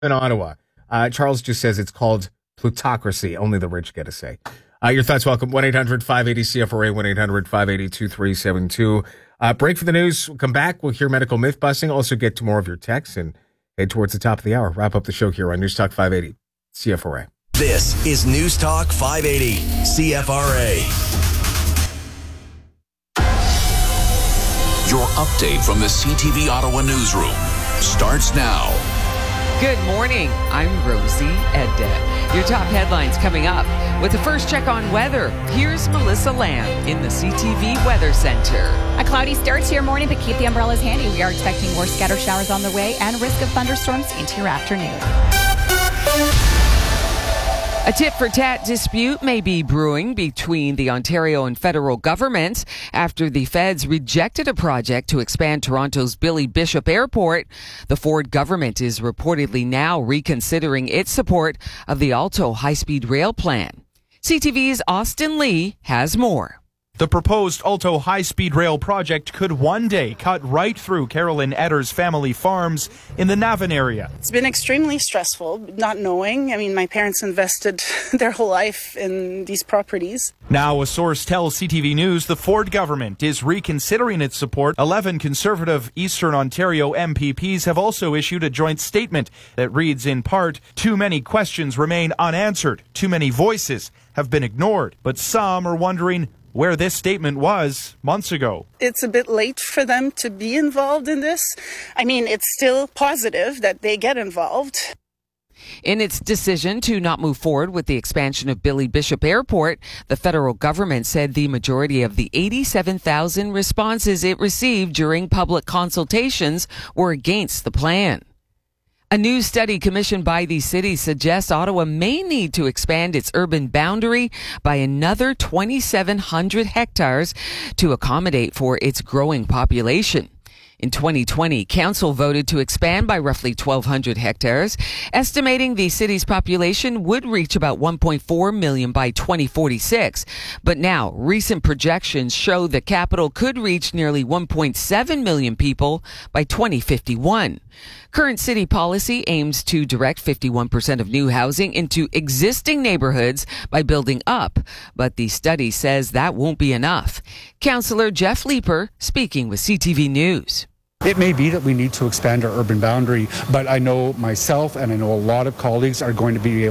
in Ottawa. Charles just says it's called plutocracy. Only the rich get a say. Your thoughts welcome. 1-800-580-CFRA, 1-800-582-3372. Break for the news. We'll come back. We'll hear medical myth busting. Also get to more of your texts and head towards the top of the hour. Wrap up the show here on News Talk 580 CFRA. This is News Talk 580 CFRA. Your update from the CTV Ottawa newsroom starts now. Good morning. I'm Rosie Edda. Your top headlines coming up. With the first check on weather, here's Melissa Lamb in the CTV Weather Center. A cloudy start to your morning, but keep the umbrellas handy. We are expecting more scattered showers on the way and risk of thunderstorms into your afternoon. A tit-for-tat dispute may be brewing between the Ontario and federal governments after the feds rejected a project to expand Toronto's Billy Bishop Airport. The Ford government is reportedly now reconsidering its support of the Alto high-speed rail plan. CTV's Austin Lee has more. The proposed Alto high-speed rail project could one day cut right through Carolyn Etter's family farms in the Navan area. It's been extremely stressful, not knowing. I mean, my parents invested their whole life in these properties. Now, a source tells CTV News the Ford government is reconsidering its support. 11 Conservative Eastern Ontario MPPs have also issued a joint statement that reads in part, "Too many questions remain unanswered. Too many voices have been ignored." But some are wondering where this statement was months ago. It's a bit late for them to be involved in this. I mean, it's still positive that they get involved. In its decision to not move forward with the expansion of Billy Bishop Airport, the federal government said the majority of the 87,000 responses it received during public consultations were against the plan. A new study commissioned by the city suggests Ottawa may need to expand its urban boundary by another 2,700 hectares to accommodate for its growing population. In 2020, council voted to expand by roughly 1,200 hectares, estimating the city's population would reach about 1.4 million by 2046. But now, recent projections show the capital could reach nearly 1.7 million people by 2051. Current city policy aims to direct 51% of new housing into existing neighborhoods by building up, but the study says that won't be enough. Councillor Jeff Leeper speaking with CTV News. It may be that we need to expand our urban boundary, but I know myself and I know a lot of colleagues are going to be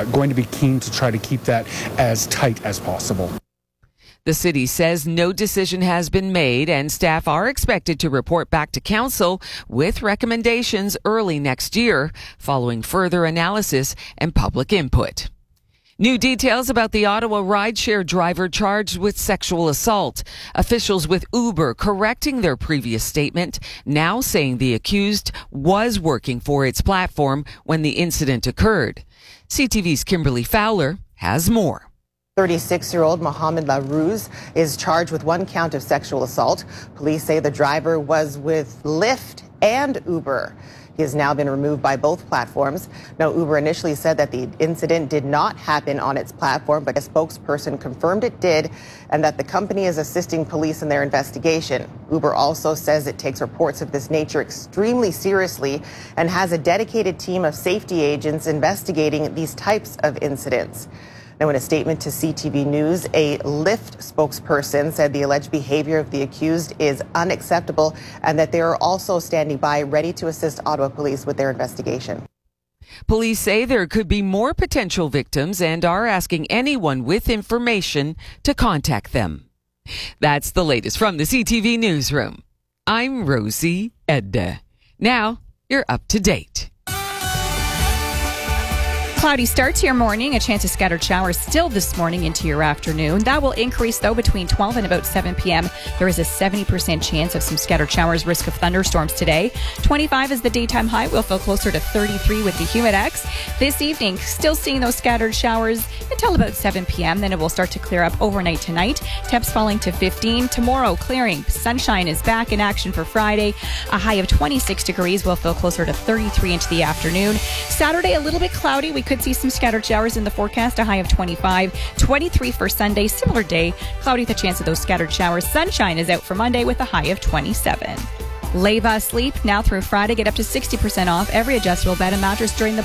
keen to try to keep that as tight as possible. The city says no decision has been made and staff are expected to report back to council with recommendations early next year following further analysis and public input. New details about the Ottawa rideshare driver charged with sexual assault. Officials with Uber correcting their previous statement, now saying the accused was working for its platform when the incident occurred. CTV's Kimberly Fowler has more. 36-year-old Mohamed Larouz is charged with one count of sexual assault. Police say the driver was with Lyft and Uber. He has now been removed by both platforms. Now, Uber initially said that the incident did not happen on its platform, but a spokesperson confirmed it did and that the company is assisting police in their investigation. Uber also says it takes reports of this nature extremely seriously and has a dedicated team of safety agents investigating these types of incidents. Now, in a statement to CTV News, a Lyft spokesperson said the alleged behavior of the accused is unacceptable and that they are also standing by ready to assist Ottawa police with their investigation. Police say there could be more potential victims and are asking anyone with information to contact them. That's the latest from the CTV Newsroom. I'm Rosie Edda. Now you're up to date. Cloudy start to your morning, a chance of scattered showers still this morning into your afternoon. That will increase, though, between 12 and about 7 p.m. There is a 70% chance of some scattered showers, risk of thunderstorms today. 25 is the daytime high. We'll feel closer to 33 with the Humidex. This evening, still seeing those scattered showers until about 7 p.m. Then it will start to clear up overnight tonight. Temps falling to 15. Tomorrow, clearing. Sunshine is back in action for Friday. A high of 26 degrees. We'll feel closer to 33 into the afternoon. Saturday, a little bit cloudy. We could see some scattered showers in the forecast, a high of 25. 23 for Sunday, similar day, cloudy with a chance of those scattered showers. Sunshine is out for Monday with a high of 27. Leva Sleep, now through Friday, get up to 60% off every adjustable bed and mattress during the